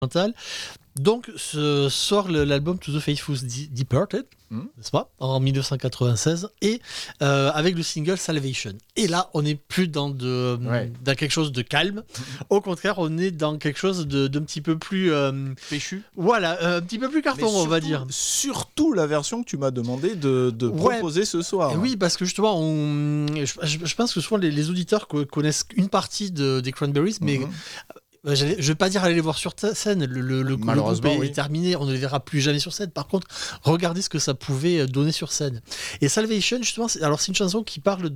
Donc sort l'album To the Faithful Departed, n'est-ce pas, en 1996, et avec le single Salvation. Et là, on n'est plus dans quelque chose de calme. Au contraire, on est dans quelque chose d'un petit peu plus péchu. Voilà, un petit peu plus carton, on va dire. Surtout la version que tu m'as demandé de proposer ce soir. Oui, parce que justement, je pense que souvent les auditeurs connaissent une partie des Cranberries, mais je ne vais pas dire aller les voir sur scène, le groupe est terminé, on ne les verra plus jamais sur scène. Par contre, regardez ce que ça pouvait donner sur scène. Et Salvation, justement, c'est une chanson qui parle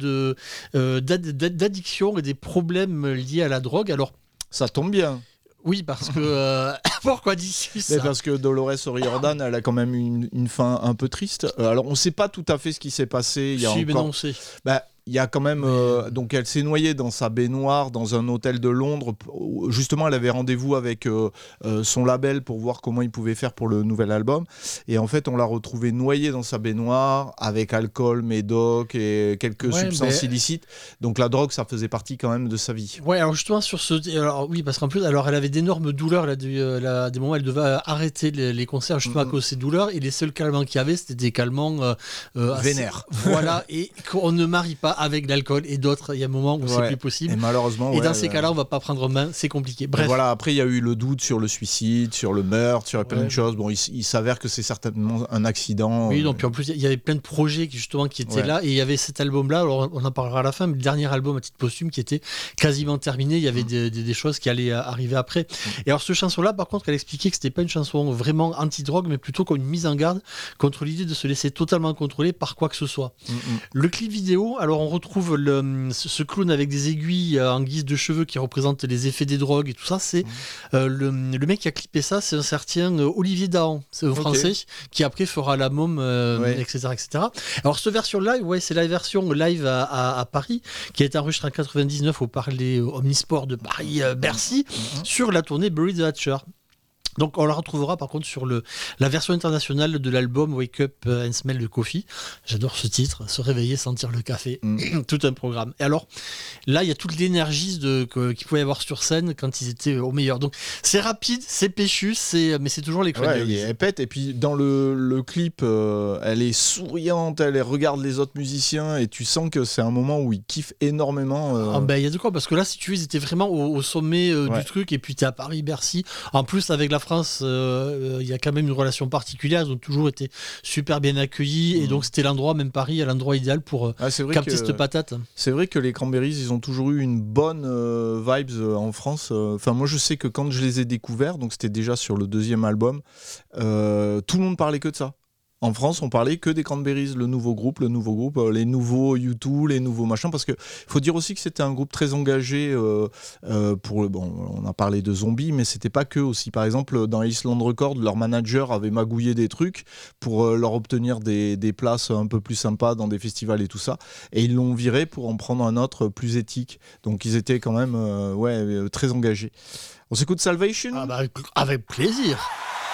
d'addiction et des problèmes liés à la drogue. Alors, ça tombe bien. Oui, parce que... pourquoi dis-tu ça ? Parce que Dolores O'Riordan, elle a quand même une fin un peu triste. Alors, on ne sait pas tout à fait ce qui s'est passé. Mais non, on sait. Il y a quand même... donc, elle s'est noyée dans sa baignoire dans un hôtel de Londres. Justement, elle avait rendez-vous avec son label pour voir comment il pouvait faire pour le nouvel album. Et en fait, on l'a retrouvée noyée dans sa baignoire avec alcool, médoc et quelques substances illicites. Donc, la drogue, ça faisait partie quand même de sa vie. Ouais, alors justement, sur ce... Alors, oui, parce qu'en plus, elle avait d'énormes douleurs. Des moments où elle devait arrêter les concerts justement à cause de ces douleurs. Et les seuls calmants qu'il y avait, c'était des calmants... vénères. Voilà, et qu'on ne marie pas avec l'alcool et d'autres, il y a un moment où c'est plus possible. Et malheureusement, et dans ces cas-là, on va pas prendre main, c'est compliqué. Bref. Et voilà, après il y a eu le doute sur le suicide, sur le meurtre, sur plein de choses. Bon, il s'avère que c'est certainement un accident. Oui, donc puis en plus il y avait plein de projets qui étaient là, et il y avait cet album-là. Alors on en parlera à la fin, mais le dernier album à titre posthume qui était quasiment terminé. Il y avait des choses qui allaient arriver après. Et alors cette chanson-là, par contre, elle expliquait que c'était pas une chanson vraiment anti-drogue, mais plutôt comme une mise en garde contre l'idée de se laisser totalement contrôler par quoi que ce soit. Le clip vidéo, alors on retrouve ce clown avec des aiguilles en guise de cheveux qui représente les effets des drogues et tout ça. C'est le mec qui a clippé ça, c'est un certain Olivier Dahan, c'est français, qui après fera La Môme, etc., etc. Alors cette version-là, c'est la version live à Paris, qui a été enregistrée en 99 au Palais Omnisport de Paris, Bercy, sur la tournée Bury the Hatcher. Donc on la retrouvera par contre sur la version internationale de l'album Wake Up and Smell the Coffee. J'adore ce titre, se réveiller, sentir le café, tout un programme. Et alors là il y a toute l'énergie qu'il pouvait y avoir sur scène quand ils étaient au meilleur. Donc c'est rapide, c'est péchu, mais c'est toujours les Cranberries. Elle pète, et puis dans le clip, elle est souriante, elle regarde les autres musiciens et tu sens que c'est un moment où ils kiffent énormément. Il y a de quoi, parce que là si tu veux ils étaient vraiment au sommet du truc, et puis t'es à Paris, Bercy. En plus avec la France, il y a quand même une relation particulière, ils ont toujours été super bien accueillis, et donc c'était l'endroit, même Paris, l'endroit idéal pour capter cette patate. C'est vrai que les Cranberries, ils ont toujours eu une bonne vibes en France. Enfin, moi je sais que quand je les ai découverts, donc c'était déjà sur le deuxième album, tout le monde parlait que de ça. En France, on parlait que des Cranberries, le nouveau groupe, les nouveaux U2, les nouveaux machins, parce que faut dire aussi que c'était un groupe très engagé on a parlé de Zombie, mais c'était pas que aussi. Par exemple, dans Island Records, leur manager avait magouillé des trucs pour leur obtenir des places un peu plus sympas dans des festivals et tout ça, et ils l'ont viré pour en prendre un autre plus éthique. Donc ils étaient quand même très engagés. On s'écoute Salvation ? Avec plaisir.